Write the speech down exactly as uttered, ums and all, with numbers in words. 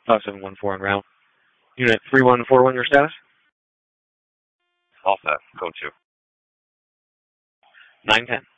five seven one four on ground. Unit three one four one, your status? All set. Code two. nine ten.